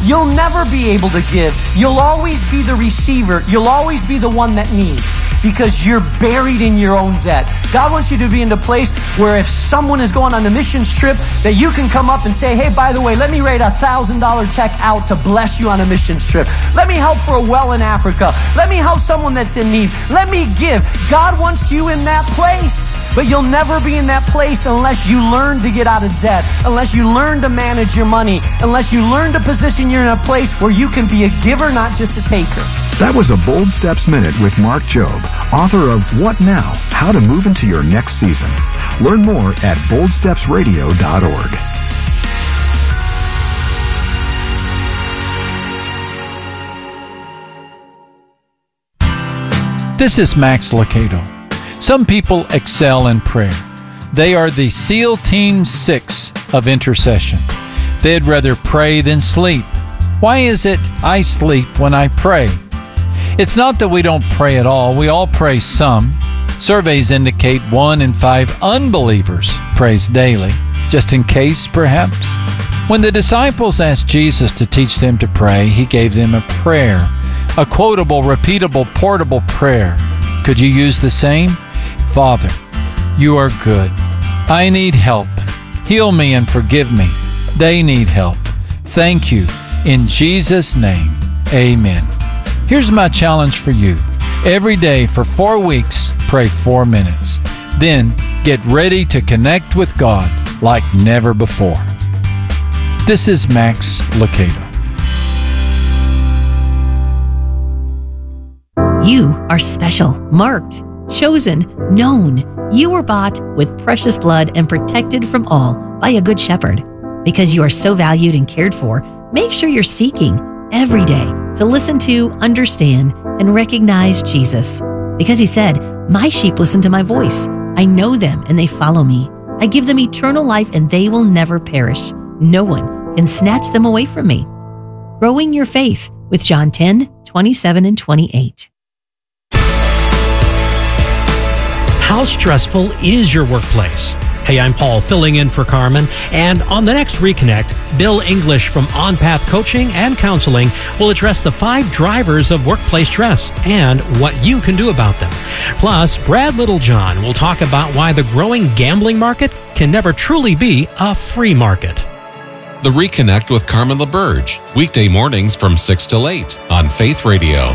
you'll never be able to give. You'll always be the receiver. You'll always be the one that needs, because you're buried in your own debt. God wants you to be in the place where if someone is going on a missions trip, that you can come up and say, hey, by the way, let me write $1,000 check out to bless you on a missions trip. Let me help for a well in Africa. Let me help someone that's in need. Let me give. God wants you in that place. But you'll never be in that place unless you learn to get out of debt, unless you learn to manage your money, unless you learn to position you in a place where you can be a giver, not just a taker. That was a Bold Steps Minute with Mark Jobe, author of What Now? How to Move into Your Next Season. Learn more at boldstepsradio.org. This is Max Lucado. Some people excel in prayer. They are the SEAL Team 6 of intercession. They'd rather pray than sleep. Why is it I sleep when I pray? It's not that we don't pray at all. We all pray some. Surveys indicate 1 in 5 unbelievers prays daily, just in case, perhaps. When the disciples asked Jesus to teach them to pray, he gave them a prayer, a quotable, repeatable, portable prayer. Could you use the same? Father, you are good. I need help. Heal me and forgive me. They need help. Thank you. In Jesus' name, amen. Here's my challenge for you. Every day for 4 weeks, pray 4 minutes. Then get ready to connect with God like never before. This is Max Lucado. You are special, marked, chosen, known. You were bought with precious blood and protected from all by a good shepherd. Because you are so valued and cared for, make sure you're seeking every day to listen to, understand, and recognize Jesus. Because he said, my sheep listen to my voice. I know them and they follow me. I give them eternal life and they will never perish. No one can snatch them away from me. Growing your faith with John 10:27 and 28. How stressful is your workplace? Hey, I'm Paul, filling in for Carmen. And on the next Reconnect, Bill English from On Path Coaching and Counseling will address the 5 drivers of workplace stress and what you can do about them. Plus, Brad Littlejohn will talk about why the growing gambling market can never truly be a free market. The Reconnect with Carmen LaBerge, weekday mornings from 6 till 8 on Faith Radio.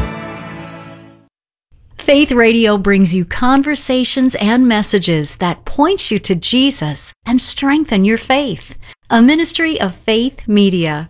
Faith Radio brings you conversations and messages that point you to Jesus and strengthen your faith. A ministry of Faith Media.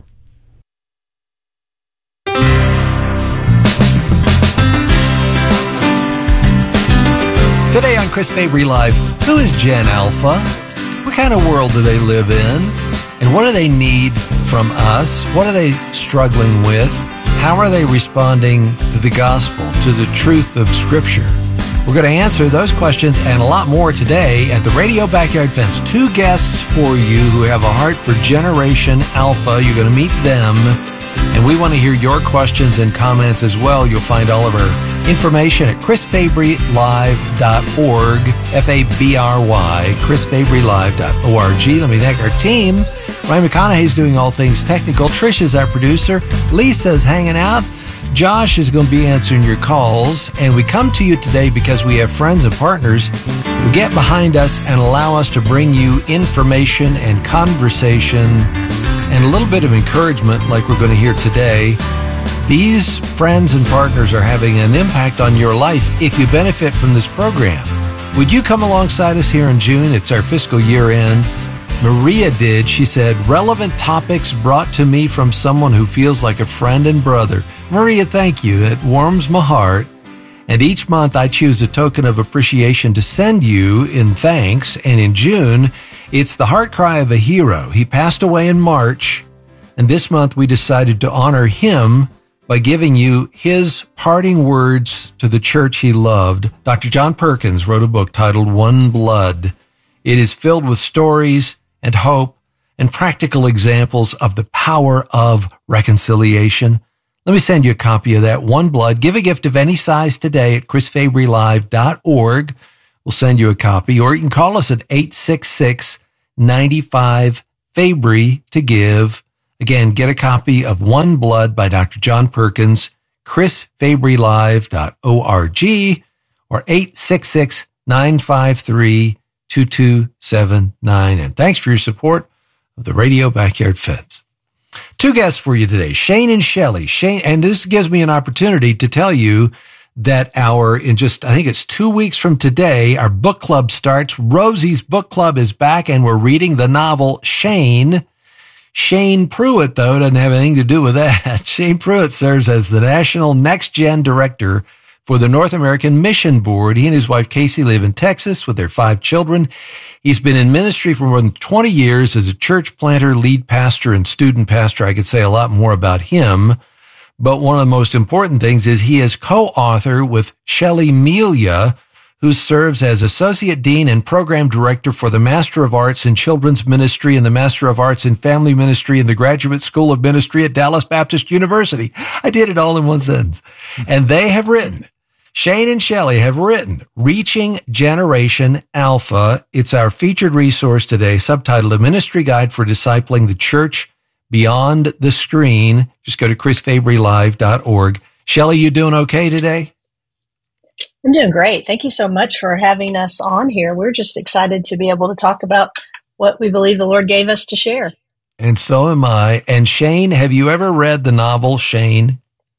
Today on Chris Fabry Live, who is Gen Alpha? What kind of world do they live in? And what do they need from us? What are they struggling with? How are they responding to the gospel, to the truth of Scripture? We're going to answer those questions and a lot more today at the Radio Backyard Fence. 2 guests for you who have a heart for Generation Alpha. You're going to meet them, and we want to hear your questions and comments as well. You'll find all of our information at chrisfabrylive.org, F-A-B-R-Y, chrisfabrylive.org. Let me thank our team. Ryan McConaughey is doing all things technical. Trish is our producer. Lisa's hanging out. Josh is going to be answering your calls. And we come to you today because we have friends and partners who get behind us and allow us to bring you information and conversation and a little bit of encouragement like we're going to hear today. These friends and partners are having an impact on your life if you benefit from this program. Would you come alongside us here in June? It's our fiscal year end. Maria did. She said, relevant topics brought to me from someone who feels like a friend and brother. Maria, thank you. That warms my heart. And each month I choose a token of appreciation to send you in thanks. And in June, it's the heart cry of a hero. He passed away in March. And this month we decided to honor him by giving you his parting words to the church he loved. Dr. John Perkins wrote a book titled One Blood. It is filled with stories and hope and practical examples of the power of reconciliation. Let me send you a copy of that, One Blood. Give a gift of any size today at chrisfabrylive.org. We'll send you a copy, or you can call us at 866-95-FABRY to give. Again, get a copy of One Blood by Dr. John Perkins, chrisfabrylive.org, or 866-953-2279. And thanks for your support of the Radio Backyard Fence. Two guests for you today, Shane and Shelley. Shane, and this gives me an opportunity to tell you that I think it's 2 weeks from today, our book club starts. Rosie's book club is back, and we're reading the novel Shane. Shane Pruitt, though, doesn't have anything to do with that. Shane Pruitt serves as the National Next Gen Director for the North American Mission Board. He and his wife, Casey, live in Texas with their 5 children. He's been in ministry for more than 20 years as a church planter, lead pastor, and student pastor. I could say a lot more about him, but one of the most important things is he is co-author with Shelley Melia, who serves as Associate Dean and Program Director for the Master of Arts in Children's Ministry and the Master of Arts in Family Ministry in the Graduate School of Ministry at Dallas Baptist University. I did it all in one sentence. And they have written, Shane and Shelley have written, Reaching Generation Alpha. It's our featured resource today, subtitled A Ministry Guide for Discipling the Church Beyond the Screen. Just go to chrisfabrylive.org. Shelley, you doing okay today? I'm doing great. Thank you so much for having us on here. We're just excited to be able to talk about what we believe the Lord gave us to share. And so am I. And Shane, have you ever read the novel Shane?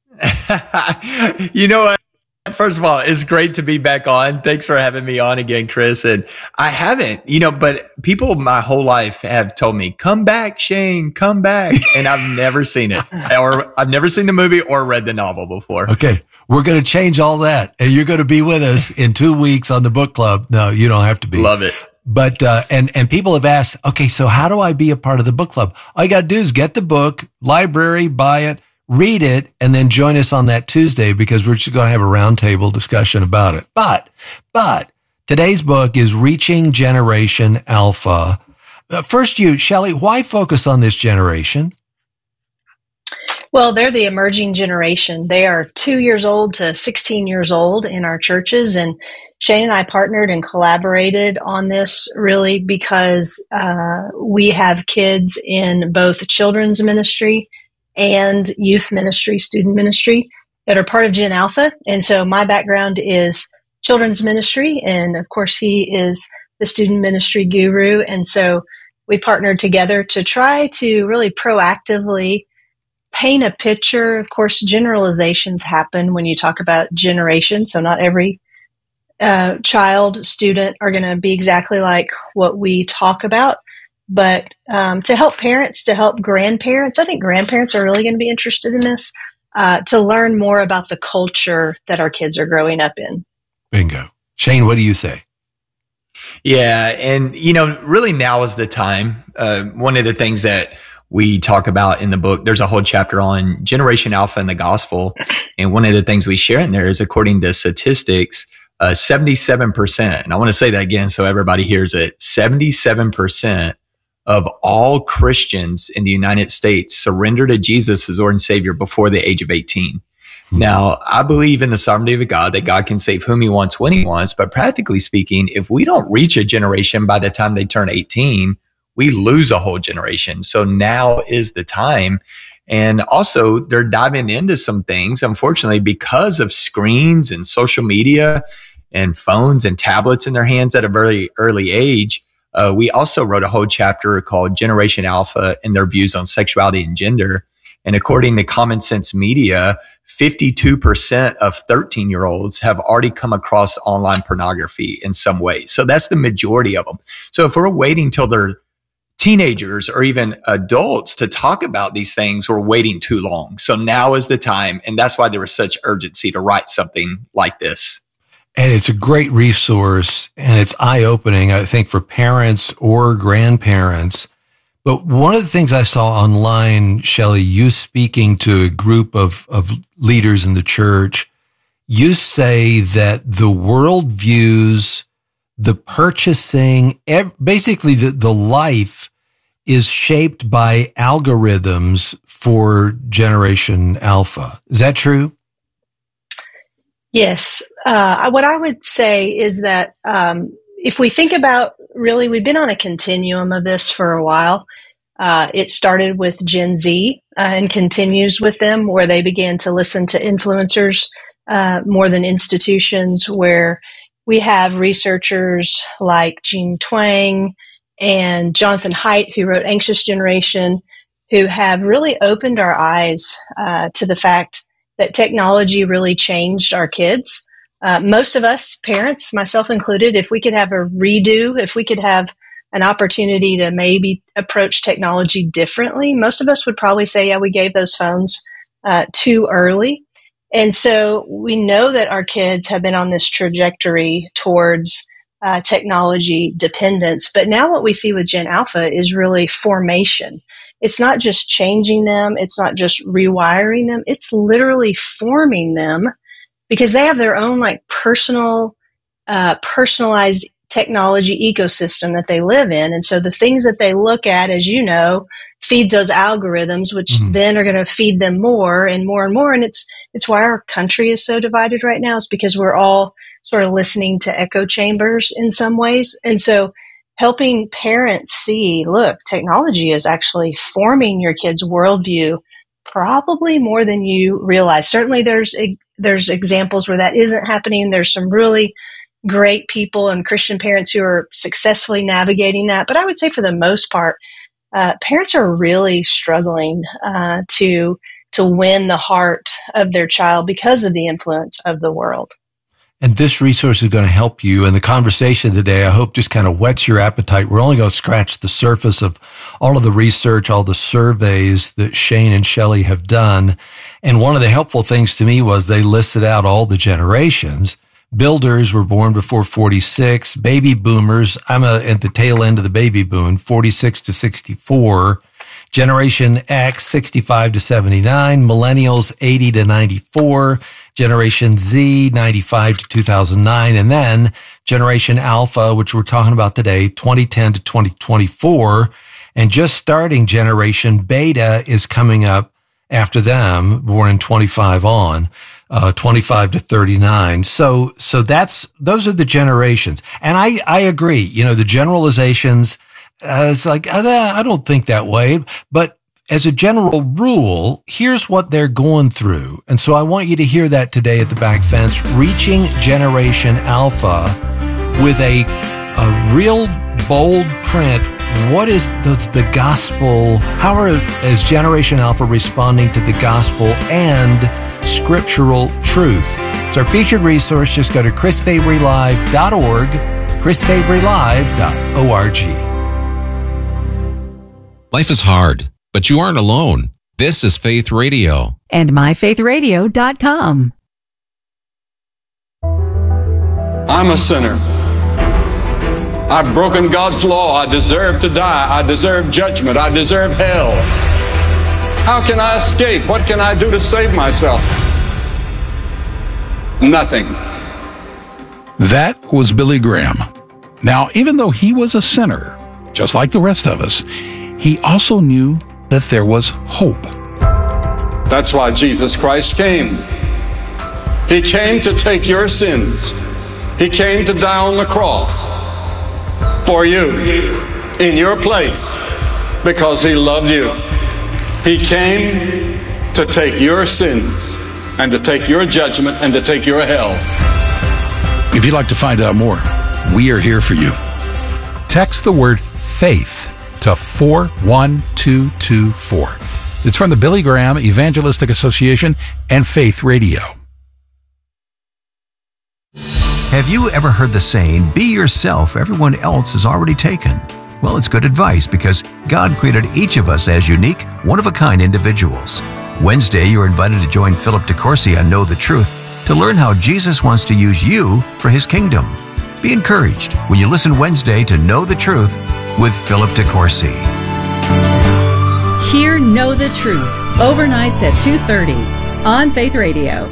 You know what? First of all, it's great to be back on. Thanks for having me on again, Chris. And I haven't, but people my whole life have told me, come back, Shane, come back. And I've never seen it, or I've never seen the movie or read the novel before. Okay. We're going to change all that. And you're going to be with us in 2 weeks on the book club. No, you don't have to be. Love it. But, and people have asked, okay, so how do I be a part of the book club? All you got to do is get the book, library, buy it, read it, and then join us on that Tuesday, because we're just going to have a roundtable discussion about it. But today's book is Reaching Generation Alpha. First, Shelley, why focus on this generation? Well, they're the emerging generation. They are 2 years old to 16 years old in our churches. And Shane and I partnered and collaborated on this really because we have kids in both children's ministry and youth ministry, student ministry, that are part of Gen Alpha. And so my background is children's ministry. And of course, he is the student ministry guru. And so we partnered together to try to really proactively paint a picture. Of course, generalizations happen when you talk about generation. So not every child, student are going to be exactly like what we talk about. But to help parents, to help grandparents, I think grandparents are really going to be interested in this, to learn more about the culture that our kids are growing up in. Bingo. Shane, what do you say? Yeah. And, really now is the time. One of the things that we talk about in the book, there's a whole chapter on Generation Alpha and the gospel. And one of the things we share in there is, according to statistics, 77%, and I want to say that again so everybody hears it, 77% of all Christians in the United States surrender to Jesus as Lord and Savior before the age of 18. Now, I believe in the sovereignty of God, that God can save whom he wants when he wants. But practically speaking, if we don't reach a generation by the time they turn 18, we lose a whole generation. So now is the time. And also, they're diving into some things, unfortunately, because of screens and social media and phones and tablets in their hands at a very early age. We also wrote a whole chapter called Generation Alpha and their views on sexuality and gender. And according to Common Sense Media, 52% of 13-year-olds have already come across online pornography in some way. So that's the majority of them. So if we're waiting till they're teenagers or even adults to talk about these things, we're waiting too long. So now is the time. And that's why there was such urgency to write something like this. And it's a great resource, and it's eye-opening, I think, for parents or grandparents. But one of the things I saw online, Shelley, you speaking to a group of leaders in the church, you say that the world views the purchasing, basically the life is shaped by algorithms for Generation Alpha. Is that true? Yes. What I would say is that if we think about, really, we've been on a continuum of this for a while. It started with Gen Z and continues with them, where they began to listen to influencers more than institutions, where we have researchers like Jean Twenge and Jonathan Haidt, who wrote Anxious Generation, who have really opened our eyes to the fact that technology really changed our kids. Most of us parents, myself included, if we could have a redo, if we could have an opportunity to maybe approach technology differently, most of us would probably say, yeah, we gave those phones too early. And so we know that our kids have been on this trajectory towards technology dependence. But now what we see with Gen Alpha is really formation. It's not just changing them. It's not just rewiring them. It's literally forming them, because they have their own like personalized technology ecosystem that they live in. And so the things that they look at, as you know, feeds those algorithms, which then are going to feed them more and more and more. And it's why our country is so divided right now, is because we're all sort of listening to echo chambers in some ways. And so helping parents see, look, technology is actually forming your kid's worldview probably more than you realize. Certainly there's examples where that isn't happening. There's some really great people and Christian parents who are successfully navigating that. But I would say for the most part, parents are really struggling to win the heart of their child because of the influence of the world. And this resource is going to help you. And the conversation today, I hope, just kind of whets your appetite. We're only going to scratch the surface of all of the research, all the surveys that Shane and Shelley have done. And one of the helpful things to me was they listed out all the generations. Builders were born before 46. Baby boomers, I'm at the tail end of the baby boom, 46 to 64. Generation X, 65 to 79. Millennials, 80 to 94. Generation Z, 95 to 2009. And then Generation Alpha, which we're talking about today, 2010 to 2024. And just starting Generation Beta is coming up after them, born in 25 on. 25 to 39. So those are the generations. And I agree, the generalizations, it's like, I don't think that way, but as a general rule, here's what they're going through. And so I want you to hear that today at the Back Fence, reaching Generation Alpha with a real bold print. What is the gospel? How is Generation Alpha responding to the gospel and scriptural truth? It's our featured resource. Just go to chrisfabrylive.org, chrisfabrylive.org. Life is hard, but you aren't alone. This is Faith Radio. And myfaithradio.com. I'm a sinner. I've broken God's law. I deserve to die. I deserve judgment. I deserve hell. How can I escape? What can I do to save myself? Nothing. That was Billy Graham. Now, even though he was a sinner, just like the rest of us, he also knew that there was hope. That's why Jesus Christ came. He came to take your sins. He came to die on the cross for you, in your place, because he loved you. He came to take your sins and to take your judgment and to take your hell. If you'd like to find out more, we are here for you. Text the word FAITH to 41224. It's from the Billy Graham Evangelistic Association and Faith Radio. Have you ever heard the saying, be yourself, everyone else is already taken? Well, it's good advice because God created each of us as unique, one-of-a-kind individuals. Wednesday, you're invited to join Philip DeCourcy on Know the Truth to learn how Jesus wants to use you for his kingdom. Be encouraged when you listen Wednesday to Know the Truth with Philip DeCourcy. Hear Know the Truth, overnights at 2:30 on Faith Radio.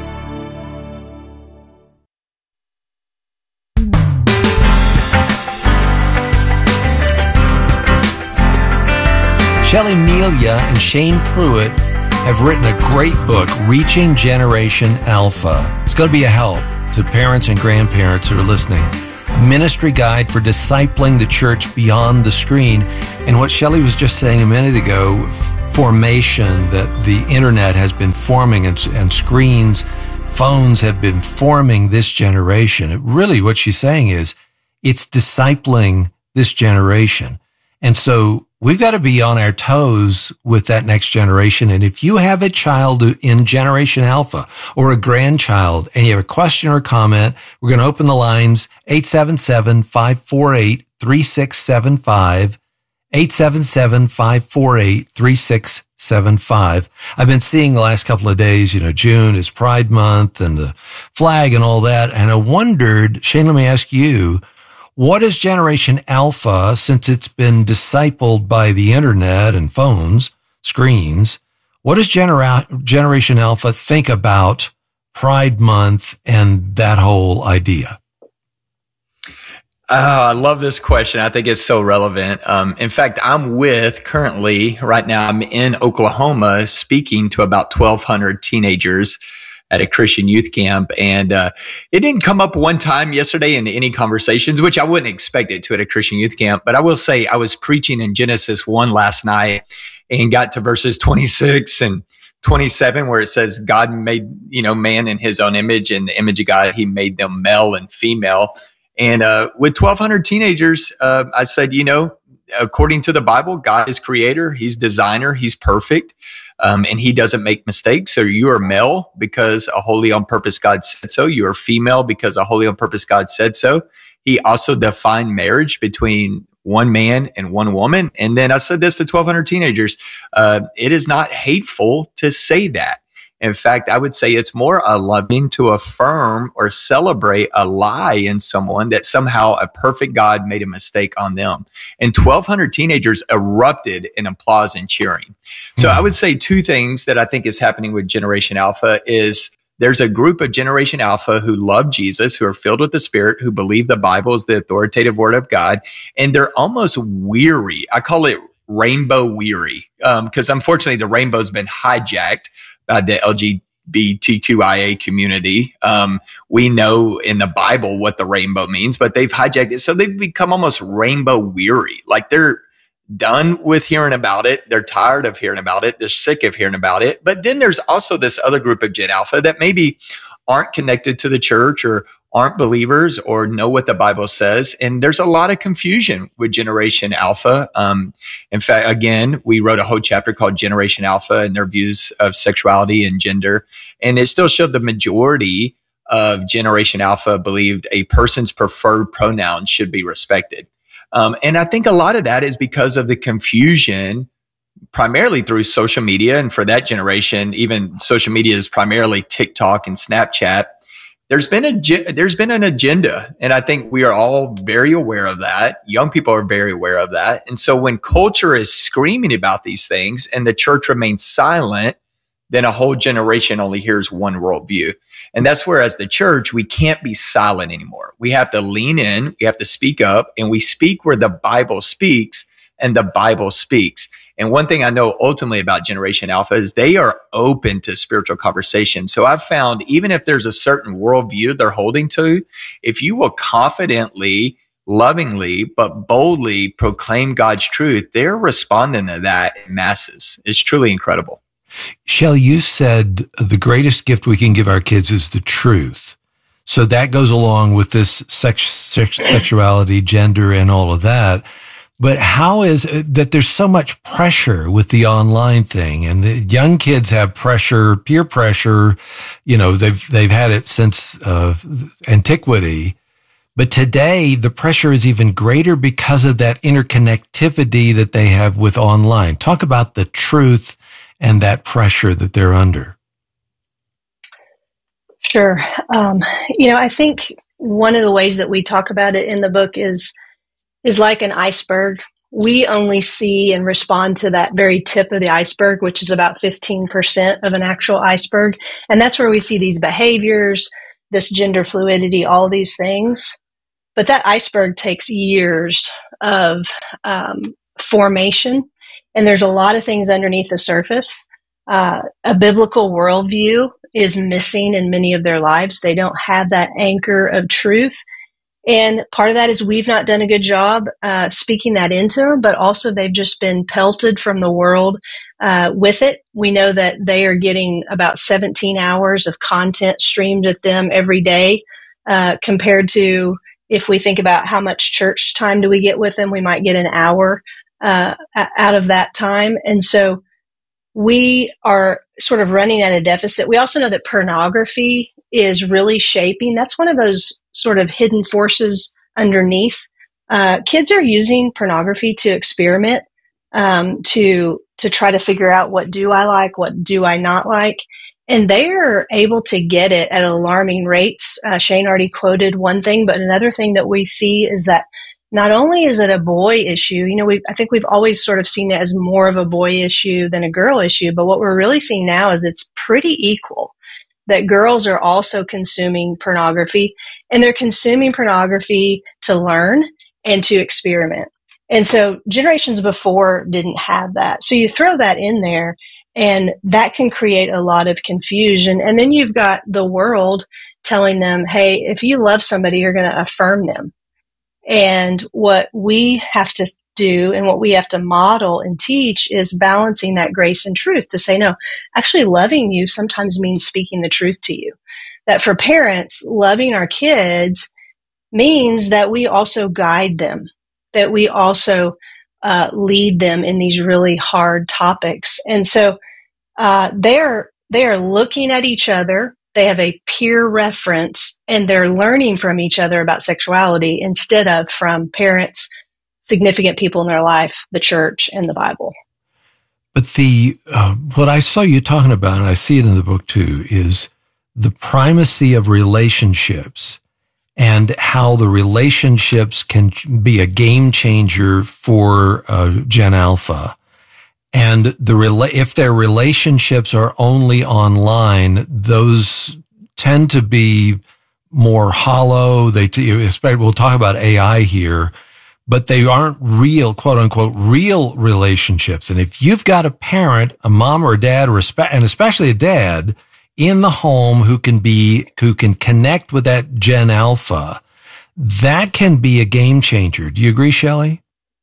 Shelley Melia and Shane Pruitt have written a great book, Reaching Generation Alpha. It's going to be a help to parents and grandparents who are listening. ministry guide for discipling the church beyond the screen. And what Shelley was just saying a minute ago, formation, that the internet has been forming and screens, phones have been forming this generation. Really what she's saying is it's discipling this generation. And so we've got to be on our toes with that next generation. And if you have a child in Generation Alpha or a grandchild and you have a question or comment, we're going to open the lines, 877-548-3675, 877-548-3675. I've been seeing the last couple of days, June is Pride Month and the flag and all that. And I wondered, Shane, let me ask you, what does Generation Alpha, since it's been discipled by the internet and phones, screens, what does Generation Alpha think about Pride Month and that whole idea? I love this question. I think it's so relevant. In fact, currently, right now, I'm in Oklahoma speaking to about 1,200 teenagers at a Christian youth camp. And it didn't come up one time yesterday in any conversations, which I wouldn't expect it to at a Christian youth camp. But I will say I was preaching in Genesis 1 last night and got to verses 26 and 27, where it says God made, man in his own image, and the image of God, he made them male and female. And with 1,200 teenagers, I said, according to the Bible, God is creator, he's designer, he's perfect. And he doesn't make mistakes. So you are male because a holy on purpose God said so. You are female because a holy on purpose God said so. He also defined marriage between one man and one woman. And then I said this to 1,200 teenagers. It is not hateful to say that. In fact, I would say it's more loving to affirm or celebrate a lie in someone that somehow a perfect God made a mistake on them. And 1,200 teenagers erupted in applause and cheering. So I would say two things that I think is happening with Generation Alpha is there's a group of Generation Alpha who love Jesus, who are filled with the Spirit, who believe the Bible is the authoritative word of God, and they're almost weary. I call it rainbow weary, because unfortunately the rainbow's been hijacked by the LGBTQIA community. We know in the Bible what the rainbow means, but they've hijacked it. So they've become almost rainbow weary. Like they're done with hearing about it. They're tired of hearing about it. They're sick of hearing about it. But then there's also this other group of Gen Alpha that maybe aren't connected to the church or aren't believers or know what the Bible says. And there's a lot of confusion with Generation Alpha. In fact, again, we wrote a whole chapter called Generation Alpha and their views of sexuality and gender. And it still showed the majority of Generation Alpha believed a person's preferred pronoun should be respected. And I think a lot of that is because of the confusion primarily through social media. And for that generation, even social media is primarily TikTok and Snapchat. There's been an agenda, and I think we are all very aware of that. Young people are very aware of that. And so when culture is screaming about these things and the church remains silent, then a whole generation only hears one worldview. And that's where, as the church, we can't be silent anymore. We have to lean in, we have to speak up, and we speak where the Bible speaks, and the Bible speaks. And one thing I know ultimately about Generation Alpha is they are open to spiritual conversation. So I've found even if there's a certain worldview they're holding to, if you will confidently, lovingly, but boldly proclaim God's truth, they're responding to that in masses. It's truly incredible. Shell, you said the greatest gift we can give our kids is the truth. So that goes along with this sexuality, gender, and all of that. But how is it that there's so much pressure with the online thing, and the young kids have pressure, peer pressure, they've had it since antiquity. But today the pressure is even greater because of that interconnectivity that they have with online. Talk about the truth and that pressure that they're under. Sure. I think one of the ways that we talk about it in the book is like an iceberg. We only see and respond to that very tip of the iceberg, which is about 15% of an actual iceberg. And that's where we see these behaviors, this gender fluidity, all these things. But that iceberg takes years of formation. And there's a lot of things underneath the surface. A biblical worldview is missing in many of their lives. They don't have that anchor of truth. And part of that is we've not done a good job speaking that into them, but also they've just been pelted from the world with it. We know that they are getting about 17 hours of content streamed at them every day, compared to if we think about how much church time do we get with them, we might get an hour out of that time. And so we are sort of running at a deficit. We also know that pornography is really shaping. That's one of those sort of hidden forces underneath. Kids are using pornography to experiment, to try to figure out, what do I like, what do I not like, and they are able to get it at alarming rates. Shane already quoted one thing, but another thing that we see is that not only is it a boy issue, I think we've always sort of seen it as more of a boy issue than a girl issue, but what we're really seeing now is it's pretty equal. That girls are also consuming pornography, and they're consuming pornography to learn and to experiment. And so generations before didn't have that. So you throw that in there, and that can create a lot of confusion. And then you've got the world telling them, hey, if you love somebody, you're going to affirm them. And what we have to do and what we have to model and teach is balancing that grace and truth to say, no, actually loving you sometimes means speaking the truth to you. That for parents, loving our kids means that we also guide them, that we also lead them in these really hard topics. And so they are looking at each other. They have a peer reference, and they're learning from each other about sexuality instead of from parents, significant people in their life, the church, and the Bible. But what I saw you talking about, and I see it in the book too, is the primacy of relationships and how the relationships can be a game changer for Gen Alpha. And if their relationships are only online, those tend to be more hollow. We'll talk about AI here, but they aren't real, quote unquote, real relationships. And if you've got a parent, a mom or a dad, and especially a dad in the home who can connect with that Gen Alpha, that can be a game changer. Do you agree, Shelley?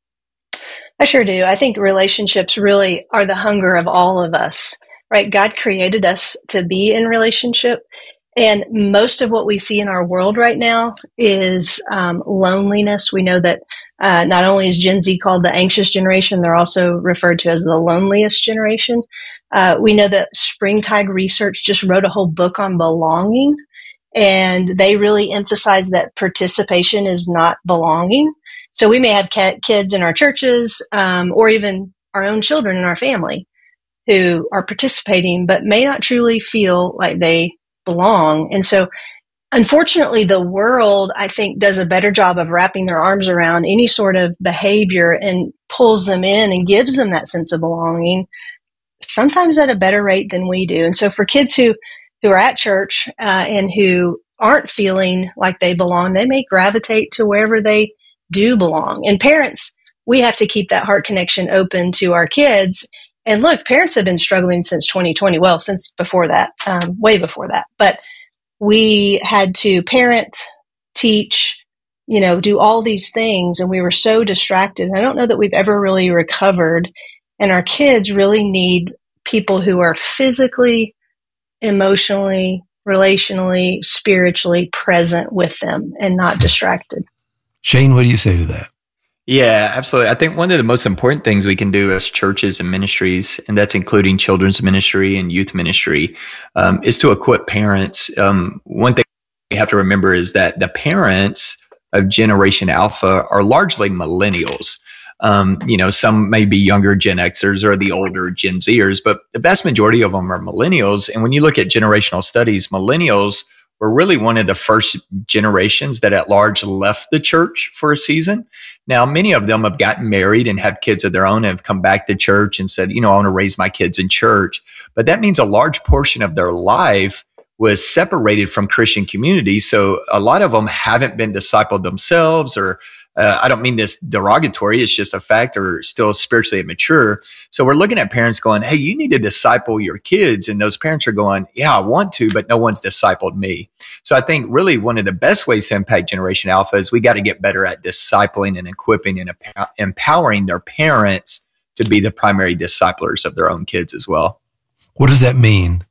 I sure do. I think relationships really are the hunger of all of us, right? God created us to be in relationship. And most of what we see in our world right now is loneliness. We know that not only is Gen Z called the anxious generation, they're also referred to as the loneliest generation. We know that Springtide Research just wrote a whole book on belonging, and they really emphasize that participation is not belonging. So we may have kids in our churches, or even our own children in our family who are participating, but may not truly feel like they belong. And so, unfortunately, the world, I think, does a better job of wrapping their arms around any sort of behavior and pulls them in and gives them that sense of belonging, sometimes at a better rate than we do. And so for kids who are at church and who aren't feeling like they belong, they may gravitate to wherever they do belong. And parents, we have to keep that heart connection open to our kids. And look, parents have been struggling since 2020. Well, since before that, way before that. But we had to parent, teach, do all these things. And we were so distracted. I don't know that we've ever really recovered. And our kids really need people who are physically, emotionally, relationally, spiritually present with them and not distracted. Shane, what do you say to that? Yeah, absolutely. I think one of the most important things we can do as churches and ministries, and that's including children's ministry and youth ministry, is to equip parents. One thing we have to remember is that the parents of Generation Alpha are largely millennials. Some may be younger Gen Xers or the older Gen Zers, but the vast majority of them are millennials. And when you look at generational studies, millennials were really one of the first generations that at large left the church for a season. Now, many of them have gotten married and have kids of their own and have come back to church and said, I want to raise my kids in church. But that means a large portion of their life was separated from Christian community. So a lot of them haven't been discipled themselves or I don't mean this derogatory. It's just a fact, or still spiritually immature. So we're looking at parents going, hey, you need to disciple your kids. And those parents are going, yeah, I want to, but no one's discipled me. So I think really one of the best ways to impact Generation Alpha is we got to get better at discipling and equipping and empowering their parents to be the primary disciplers of their own kids as well. What does that mean?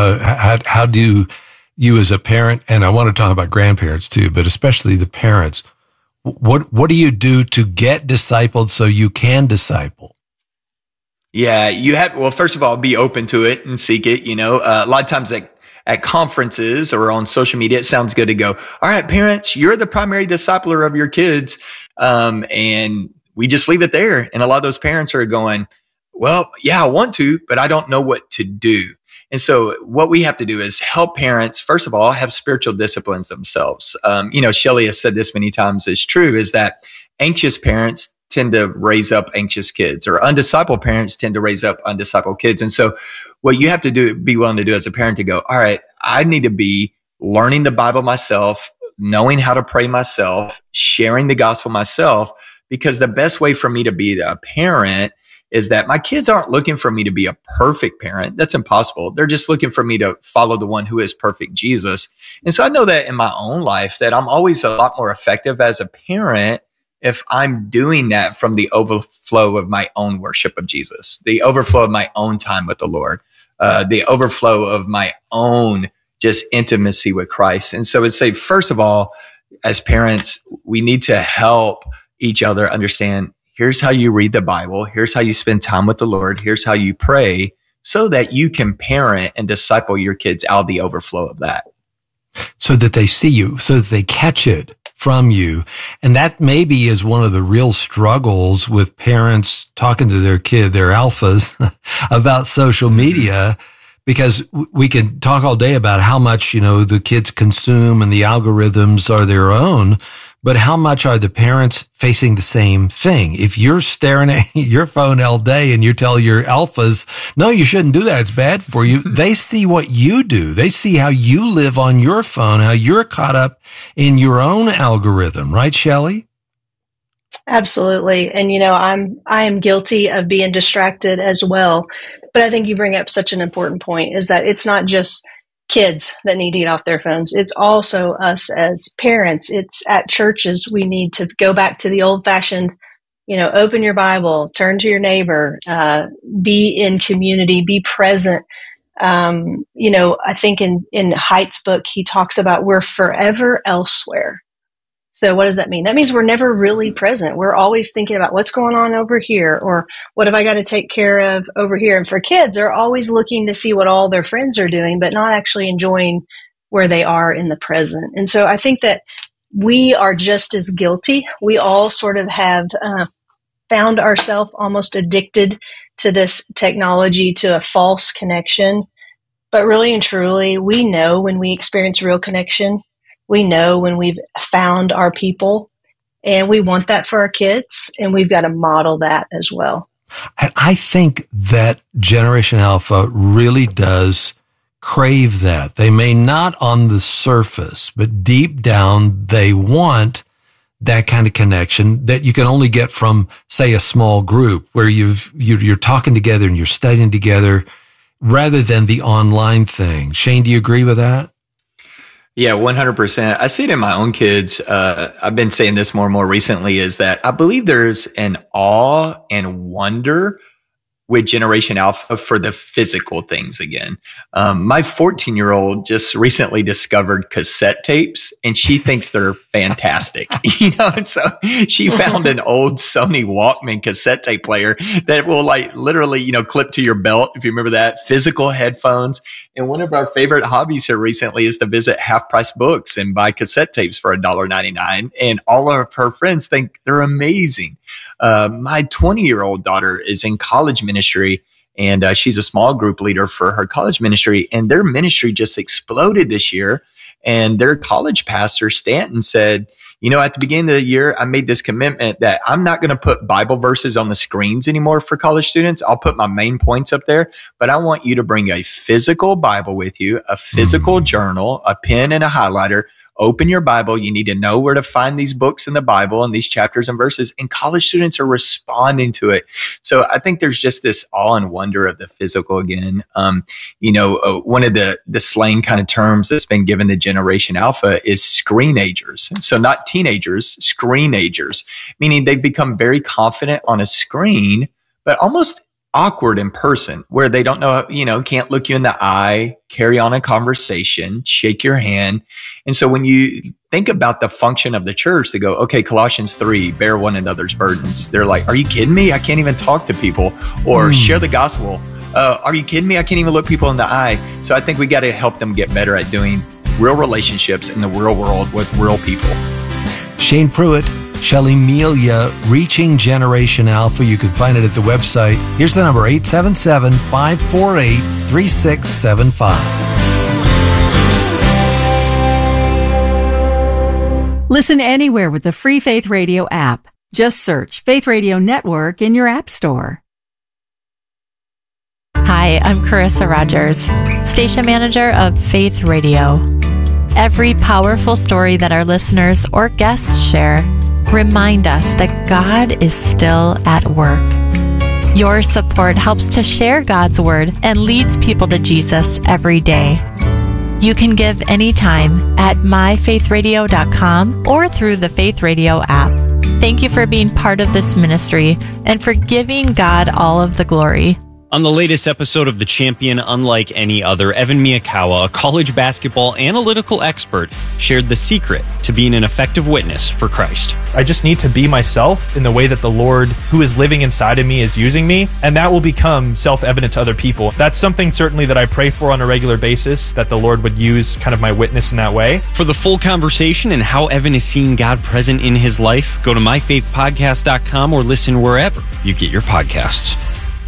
How do you as a parent, and I want to talk about grandparents too, but especially the parents, what do you do to get discipled so you can disciple? Yeah, well, first of all, be open to it and seek it. A lot of times at conferences or on social media, it sounds good to go, all right, parents, you're the primary discipler of your kids. And we just leave it there. And a lot of those parents are going, well, yeah, I want to, but I don't know what to do. And so what we have to do is help parents, first of all, have spiritual disciplines themselves. Shelley has said this many times, is true, is that anxious parents tend to raise up anxious kids, or undiscipled parents tend to raise up undiscipled kids. And so what you have to be willing to do as a parent to go, all right, I need to be learning the Bible myself, knowing how to pray myself, sharing the gospel myself, because the best way for me to be a parent is that my kids aren't looking for me to be a perfect parent. That's impossible. They're just looking for me to follow the one who is perfect, Jesus. And so I know that in my own life that I'm always a lot more effective as a parent if I'm doing that from the overflow of my own worship of Jesus, the overflow of my own time with the Lord, the overflow of my own just intimacy with Christ. And so I'd say, first of all, as parents, we need to help each other understand, here's how you read the Bible. Here's how you spend time with the Lord. Here's how you pray, so that you can parent and disciple your kids out of the overflow of that. So that they see you, so that they catch it from you. And that maybe is one of the real struggles with parents talking to their kid, their alphas, about social media, because we can talk all day about how much, the kids consume and the algorithms are their own. But how much are the parents facing the same thing? If you're staring at your phone all day and you tell your alphas, no, you shouldn't do that, it's bad for you, they see what you do. They see how you live on your phone, how you're caught up in your own algorithm, right, Shelley? Absolutely. And, I am guilty of being distracted as well. But I think you bring up such an important point, is that it's not just kids that need to get off their phones. It's also us as parents. It's at churches. We need to go back to the old fashioned, open your Bible, turn to your neighbor, be in community, be present. I think in Haidt's book, he talks about we're forever elsewhere. So what does that mean? That means we're never really present. We're always thinking about what's going on over here, or what have I got to take care of over here? And for kids, they're always looking to see what all their friends are doing, but not actually enjoying where they are in the present. And so I think that we are just as guilty. We all sort of have found ourselves almost addicted to this technology, to a false connection. But really and truly, we know when we experience real connection. We know when we've found our people, and we want that for our kids, and we've got to model that as well. And I think that Generation Alpha really does crave that. They may not on the surface, but deep down, they want that kind of connection that you can only get from, say, a small group where you're talking together and you're studying together, rather than the online thing. Shane, do you agree with that? Yeah, 100%. I see it in my own kids. I've been saying this more and more recently, is that I believe there's an awe and wonder with Generation Alpha for the physical things again. My 14-year-old just recently discovered cassette tapes, and she thinks they're fantastic. And so she found an old Sony Walkman cassette tape player that will literally, clip to your belt, if you remember that, physical headphones. And one of our favorite hobbies here recently is to visit Half Price Books and buy cassette tapes for $1.99. And all of her friends think they're amazing. My 20-year-old daughter is in college ministry, and she's a small group leader for her college ministry. And their ministry just exploded this year. And their college pastor, Stanton, said, at the beginning of the year, I made this commitment that I'm not going to put Bible verses on the screens anymore for college students. I'll put my main points up there, but I want you to bring a physical Bible with you, a physical journal, a pen and a highlighter, open your Bible. You need to know where to find these books in the Bible and these chapters and verses. And college students are responding to it. So I think there's just this awe and wonder of the physical again. One of the slang kind of terms that's been given to Generation Alpha is screenagers. So not teenagers, screenagers, meaning they've become very confident on a screen, but almost awkward in person, where they don't know, can't look you in the eye, carry on a conversation, shake your hand. And so when you think about the function of the church, they go, okay, Colossians 3, bear one another's burdens. They're like, are you kidding me? I can't even talk to people or share the gospel. Are you kidding me? I can't even look people in the eye. So I think we got to help them get better at doing real relationships in the real world with real people. Shane Pruitt, Shelley Melia, Reaching Generation Alpha. You can find it at the website. Here's the number, 877-548-3675. Listen anywhere with the free Faith Radio app. Just search Faith Radio Network in your app store. Hi, I'm Carissa Rogers, station manager of Faith Radio. Every powerful story that our listeners or guests share remind us that God is still at work. Your support helps to share God's word and leads people to Jesus every day. You can give anytime at myfaithradio.com or through the Faith Radio app. Thank you for being part of this ministry and for giving God all of the glory. On the latest episode of The Champion Unlike Any Other, Evan Miyakawa, a college basketball analytical expert, shared the secret to being an effective witness for Christ. I just need to be myself in the way that the Lord, who is living inside of me, is using me, and that will become self-evident to other people. That's something certainly that I pray for on a regular basis, that the Lord would use kind of my witness in that way. For the full conversation and how Evan is seeing God present in his life, go to myfaithpodcast.com or listen wherever you get your podcasts.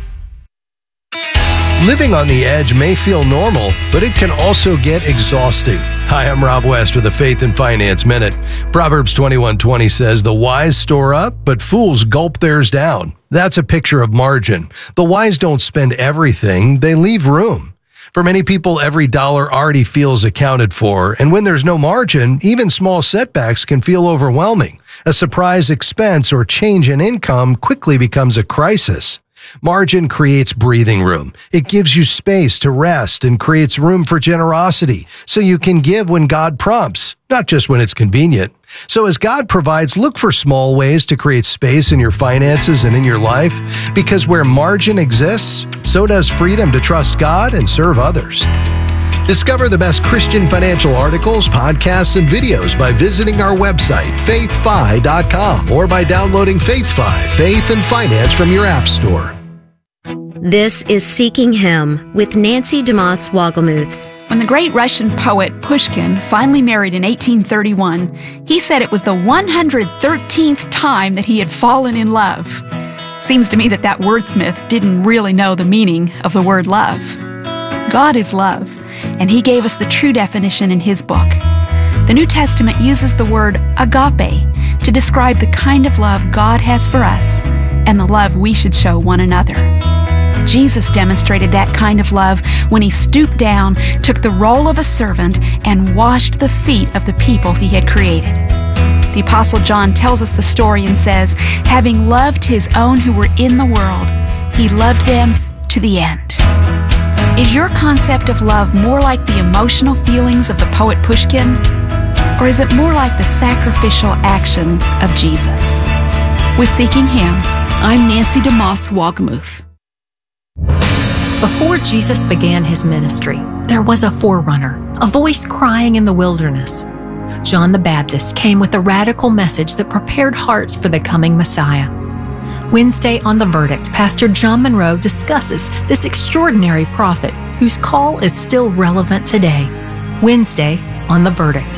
Living on the edge may feel normal, but it can also get exhausting. Hi, I'm Rob West with a Faith and Finance Minute. Proverbs 21:20 says, "The wise store up, but fools gulp theirs down." That's a picture of margin. The wise don't spend everything, they leave room. For many people, every dollar already feels accounted for, and when there's no margin, even small setbacks can feel overwhelming. A surprise expense or change in income quickly becomes a crisis. Margin creates breathing room. It gives you space to rest and creates room for generosity, so you can give when God prompts, not just when it's convenient. So as God provides, look for small ways to create space in your finances and in your life, because where margin exists, so does freedom to trust God and serve others. Discover the best Christian financial articles, podcasts, and videos by visiting our website, faithfi.com, or by downloading FaithFi, Faith and Finance from your app store. This is Seeking Him with Nancy DeMoss Wogelmuth. When the great Russian poet Pushkin finally married in 1831, he said it was the 113th time that he had fallen in love. Seems to me that wordsmith didn't really know the meaning of the word love. God is love, and He gave us the true definition in His book. The New Testament uses the word agape to describe the kind of love God has for us and the love we should show one another. Jesus demonstrated that kind of love when He stooped down, took the role of a servant, and washed the feet of the people He had created. The Apostle John tells us the story and says, having loved His own who were in the world, He loved them to the end. Is your concept of love more like the emotional feelings of the poet Pushkin? Or is it more like the sacrificial action of Jesus? With Seeking Him, I'm Nancy DeMoss Wogelmuth. Before Jesus began His ministry, there was a forerunner, a voice crying in the wilderness. John the Baptist came with a radical message that prepared hearts for the coming Messiah. Wednesday on The Verdict, Pastor John Monroe discusses this extraordinary prophet whose call is still relevant today. Wednesday on The Verdict.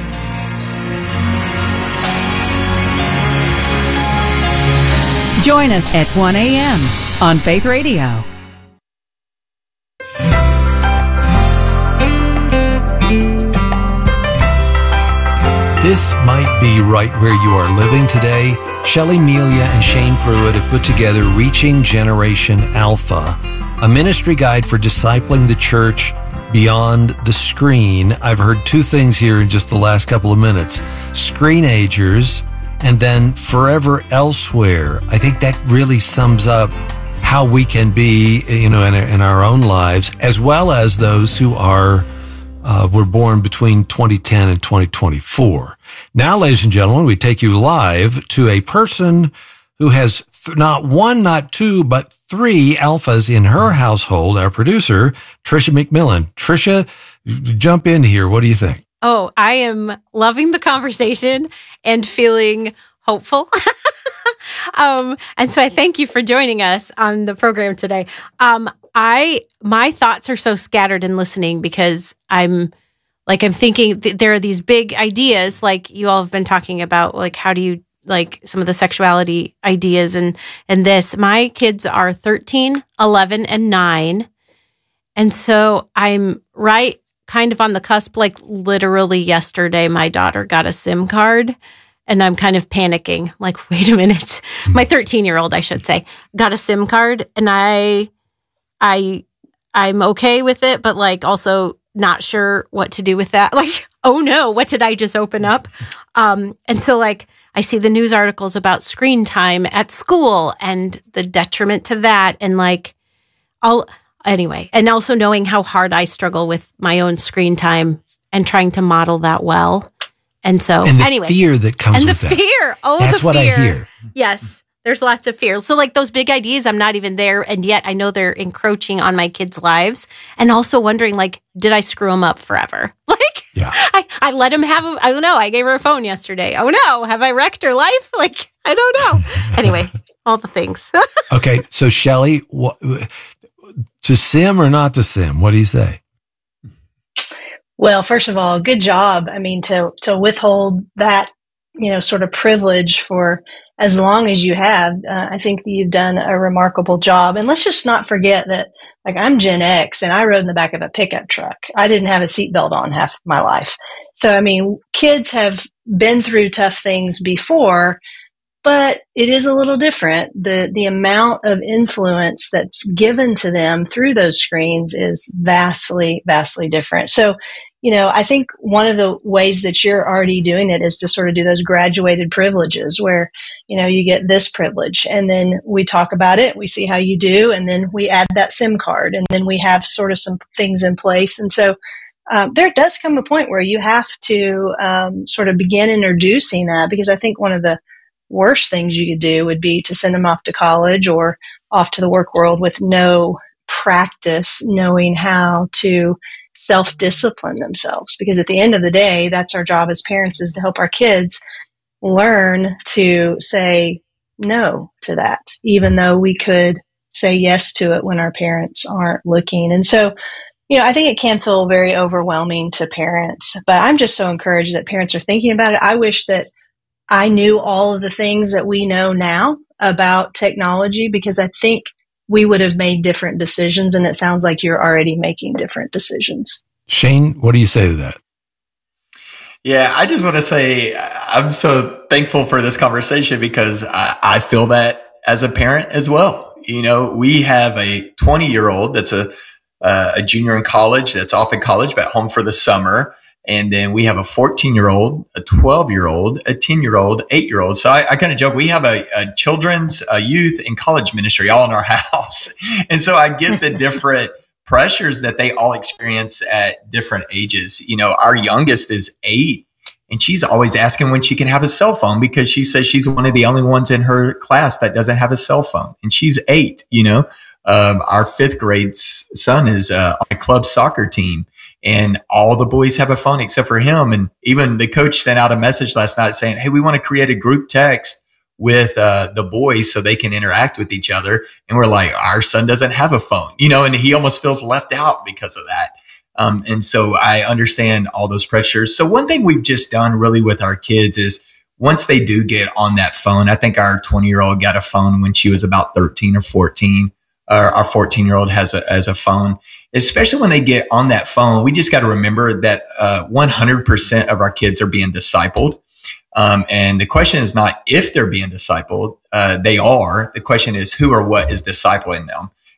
Join us at 1 a.m. on Faith Radio. This might be right where you are living today. Shelley Melia and Shane Pruitt have put together Reaching Generation Alpha, a ministry guide for discipling the church beyond the screen. I've heard two things here in just the last couple of minutes. Screenagers and then forever elsewhere. I think that really sums up how we can be, in our own lives, as well as those who were born between 2010 and 2024. Now, ladies and gentlemen, we take you live to a person who has not one, not two, but three alphas in her household, our producer, Tricia McMillan. Tricia, jump in here. What do you think? Oh, I am loving the conversation and feeling hopeful. And so I thank you for joining us on the program today. My thoughts are so scattered in listening because I'm thinking there are these big ideas like you all have been talking about, like how do you like some of the sexuality ideas and this. My kids are 13, 11, and 9. And so I'm right kind of on the cusp, like literally yesterday, my daughter got a SIM card and I'm kind of panicking. Like, wait a minute. My 13-year-old, I should say, got a SIM card and I'm okay with it, but like also not sure what to do with that. Like, oh no, what did I just open up? And so like, I see the news articles about screen time at school and the detriment to that. And like, and also knowing how hard I struggle with my own screen time and trying to model that well. And so the fear that comes with that. And the fear. Oh, that's what I hear. Yes. There's lots of fear. So like those big ideas, I'm not even there. And yet I know they're encroaching on my kids' lives. And also wondering like, did I screw them up forever? Like, yeah. I let him have, I don't know. I gave her a phone yesterday. Oh no. Have I wrecked her life? Like, I don't know. Anyway, all the things. Okay. So Shelley, to sim or not to sim? What do you say? Well, first of all, good job. I mean, to withhold that, sort of privilege for as long as you have, I think that you've done a remarkable job. And let's just not forget that, like, I'm Gen X and I rode in the back of a pickup truck. I didn't have a seatbelt on half of my life. So, I mean, kids have been through tough things before, but it is a little different. The amount of influence that's given to them through those screens is vastly, vastly different. So, I think one of the ways that you're already doing it is to sort of do those graduated privileges where, you get this privilege and then we talk about it, we see how you do, and then we add that SIM card and then we have sort of some things in place. And so there does come a point where you have to sort of begin introducing that, because I think one of the worst things you could do would be to send them off to college or off to the work world with no practice knowing how to self-discipline themselves. Because at the end of the day, that's our job as parents, is to help our kids learn to say no to that, even though we could say yes to it when our parents aren't looking. And so, I think it can feel very overwhelming to parents, but I'm just so encouraged that parents are thinking about it. I wish that I knew all of the things that we know now about technology, because I think we would have made different decisions, and it sounds like you're already making different decisions. Shane, what do you say to that? Yeah, I just want to say I'm so thankful for this conversation because I feel that as a parent as well. We have a 20-year-old that's a junior in college, that's off in college, but home for the summer. And then we have a 14-year-old, a 12-year-old, a 10-year-old, 8-year-old. So I kind of joke, we have a children's, youth, and college ministry all in our house. And so I get the different pressures that they all experience at different ages. Our youngest is 8, and she's always asking when she can have a cell phone because she says she's one of the only ones in her class that doesn't have a cell phone. And she's 8, Our 5th grade son is on a club soccer team. And all the boys have a phone except for him. And even the coach sent out a message last night saying, hey, we want to create a group text with the boys so they can interact with each other. And we're like, our son doesn't have a phone, and he almost feels left out because of that. And so I understand all those pressures. So one thing we've just done really with our kids is once they do get on that phone, I think our 20-year-old got a phone when she was about 13 or 14. Our 14-year-old has a phone. Especially when they get on that phone, we just got to remember that 100% of our kids are being discipled. And the question is not if they're being discipled. They are. The question is who or what is discipling them.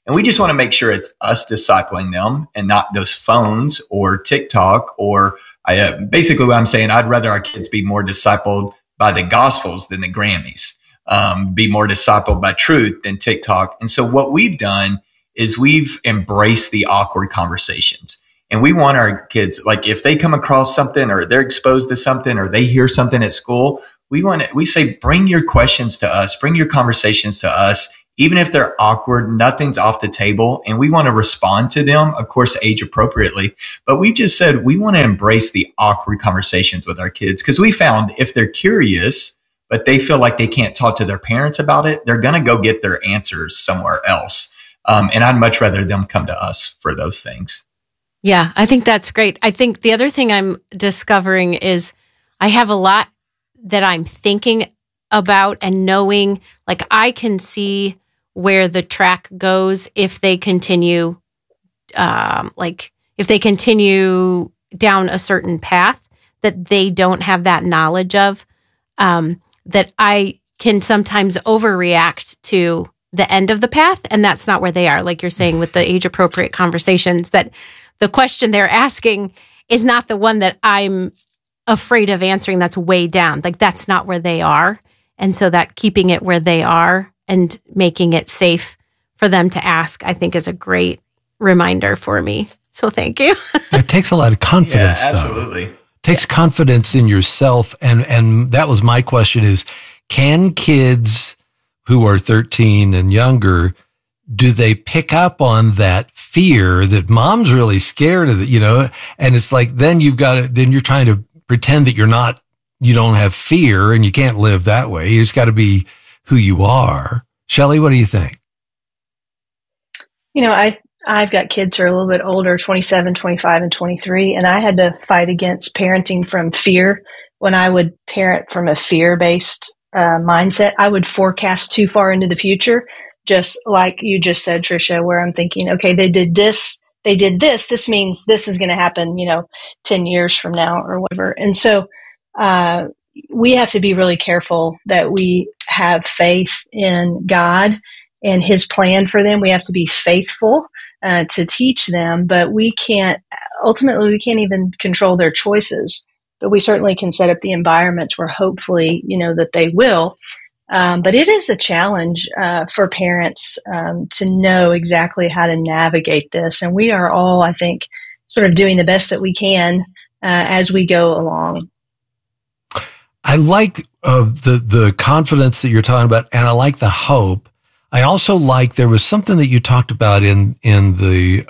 And we just want to make sure it's us discipling them and not those phones or TikTok or basically what I'm saying, I'd rather our kids be more discipled by the Gospels than the Grammys, be more discipled by truth than TikTok. And so what we've done is we've embraced the awkward conversations. And we want our kids, like if they come across something or they're exposed to something or they hear something at school, we say, bring your questions to us, bring your conversations to us. Even if they're awkward, nothing's off the table. And we want to respond to them, of course, age appropriately. But we just said we want to embrace the awkward conversations with our kids because we found if they're curious, but they feel like they can't talk to their parents about it, they're going to go get their answers somewhere else. And I'd much rather them come to us for those things. Yeah, I think that's great. I think the other thing I'm discovering is I have a lot that I'm thinking about and knowing, like I can see where the track goes if they continue, if they continue down a certain path that they don't have that knowledge of, that I can sometimes overreact to the end of the path. And that's not where they are. Like you're saying with the age appropriate conversations, that the question they're asking is not the one that I'm afraid of answering. That's way down. Like that's not where they are. And so that keeping it where they are and making it safe for them to ask, I think is a great reminder for me. So thank you. It takes a lot of confidence, absolutely. though. It takes confidence in yourself. And that was my question is, can kids who are 13 and younger, do they pick up on that fear that mom's really scared of it, and it's like, then you're trying to pretend that you don't have fear and you can't live that way. You just got to be who you are. Shelley, what do you think? I've got kids who are a little bit older, 27, 25, and 23, and I had to fight against parenting from fear. When I would parent from a fear-based mindset, I would forecast too far into the future, just like you just said, Tricia, where I'm thinking, okay, they did this, this means this is going to happen, 10 years from now or whatever. And so we have to be really careful that we have faith in God and his plan for them. We have to be faithful to teach them, but ultimately we can't even control their choices, but we certainly can set up the environments where hopefully, that they will. But it is a challenge for parents to know exactly how to navigate this. And we are all, I think, sort of doing the best that we can as we go along. I like the confidence that you're talking about, and I like the hope. I also like there was something that you talked about in the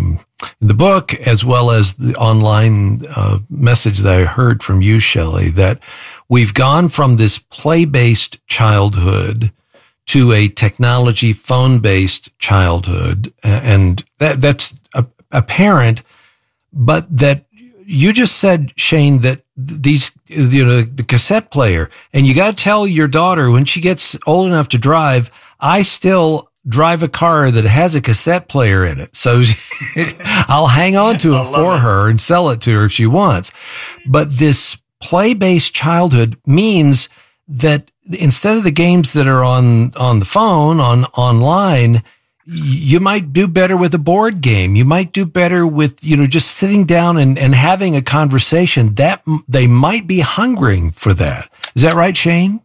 book, as well as the online message that I heard from you, Shelley, that we've gone from this play-based childhood to a technology phone-based childhood, and that's apparent. But that you just said, Shane, that these, the cassette player, and you got to tell your daughter when she gets old enough to drive, I still drive a car that has a cassette player in it. So I'll hang on to it for her and sell it to her if she wants. But this play-based childhood means that instead of the games that are on the phone, online, you might do better with a board game. You might do better with, just sitting down and having a conversation. That they might be hungering for that. Is that right, Shane?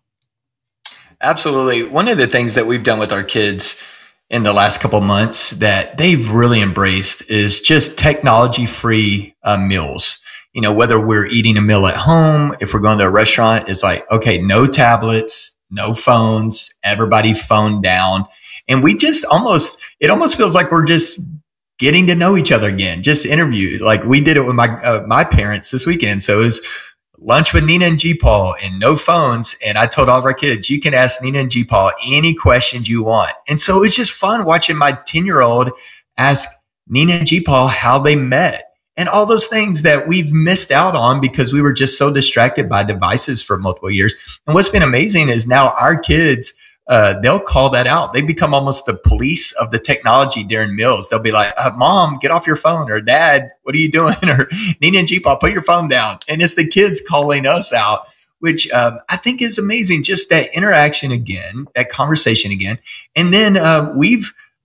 Absolutely. One of the things that we've done with our kids in the last couple of months that they've really embraced is just technology-free meals. Whether we're eating a meal at home, if we're going to a restaurant, it's like, okay, no tablets, no phones, everybody phone down. And we just it almost feels like we're just getting to know each other again, just interview. Like we did it with my parents this weekend. So it was lunch with Nina and G. Paul and no phones. And I told all of our kids, you can ask Nina and G. Paul any questions you want. And so it's just fun watching my 10-year-old ask Nina and G. Paul how they met and all those things that we've missed out on because we were just so distracted by devices for multiple years. And what's been amazing is now our kids, they'll call that out. They become almost the police of the technology during meals. They'll be like, Mom, get off your phone, or Dad, what are you doing? Or Nina and G-Paul, put your phone down. And it's the kids calling us out, which I think is amazing. Just that interaction again, that conversation again. And then we've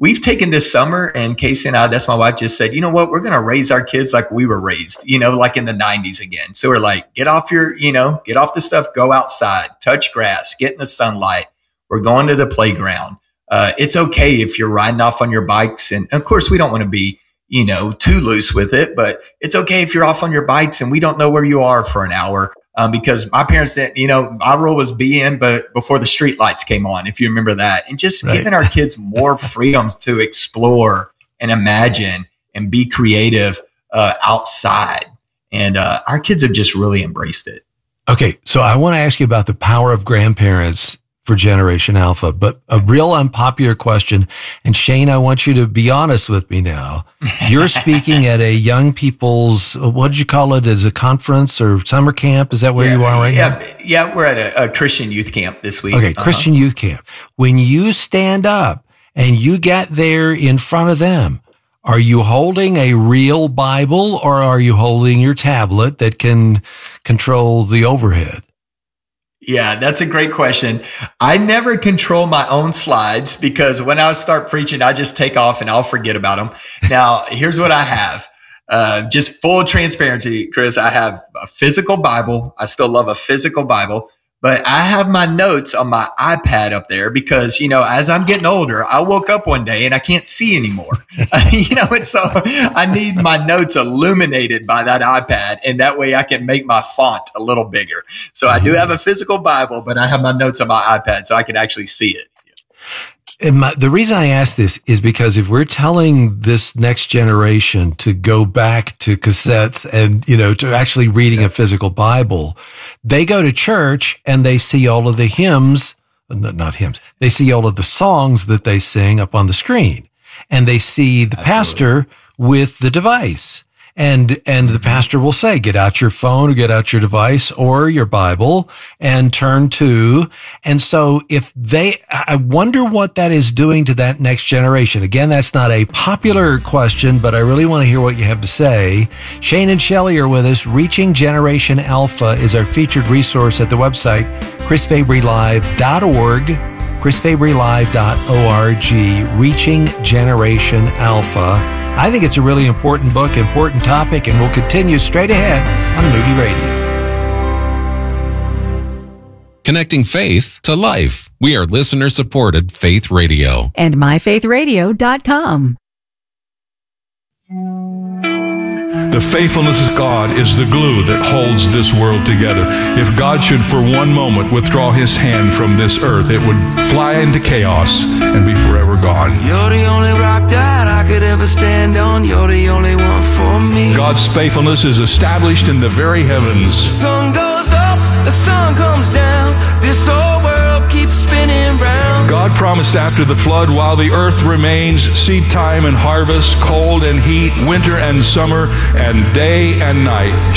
we've taken this summer, and Casey and I, that's my wife, just said, you know what, we're going to raise our kids like we were raised, like in the 90s again. So we're like, get off the stuff, go outside, touch grass, get in the sunlight. We're going to the playground. It's okay if you're riding off on your bikes. And of course, we don't want to be, too loose with it, but it's okay if you're off on your bikes and we don't know where you are for an hour. Because my parents didn't, my rule was be in, but before the street lights came on, if you remember that, and just giving our kids more freedoms to explore and imagine and be creative outside. And our kids have just really embraced it. Okay. So I want to ask you about the power of grandparents for Generation Alpha, but a real unpopular question. And Shane, I want you to be honest with me now. You're speaking at a young people's, what did you call it? As a conference or summer camp? Is that where you are right now? Yeah, we're at a Christian youth camp this week. Okay, Christian youth camp. When you stand up and you get there in front of them, are you holding a real Bible or are you holding your tablet that can control the overhead? Yeah, that's a great question. I never control my own slides because when I start preaching, I just take off and I'll forget about them. Now, here's what I have. Just full transparency, Chris, I have a physical Bible. I still love a physical Bible, but I have my notes on my iPad up there because, as I'm getting older, I woke up one day and I can't see anymore, and so I need my notes illuminated by that iPad. And that way I can make my font a little bigger. So I do have a physical Bible, but I have my notes on my iPad so I can actually see it. And the reason I ask this is because if we're telling this next generation to go back to cassettes and, to actually reading a physical Bible, they go to church and they see all of the hymns, not hymns, they see all of the songs that they sing up on the screen. And they see the pastor with the device. And the pastor will say, get out your phone or get out your device or your Bible and turn to. And so I wonder what that is doing to that next generation. Again, that's not a popular question, but I really want to hear what you have to say. Shane and Shelley are with us. Reaching Generation Alpha is our featured resource at the website, chrisfabrylive.org, chrisfabrylive.org, Reaching Generation Alpha. I think it's a really important book, important topic, and we'll continue straight ahead on Moody Radio. Connecting faith to life. We are listener-supported Faith Radio. And myfaithradio.com. The faithfulness of God is the glue that holds this world together. If God should for one moment withdraw his hand from this earth, it would fly into chaos and be forever gone. You're the only rock that I could ever stand on. You're the only one for me. God's faithfulness is established in the very heavens. The sun goes up, the sun comes down. This whole world keeps spinning round. God promised after the flood, while the earth remains, seed time and harvest, cold and heat, winter and summer, and day and night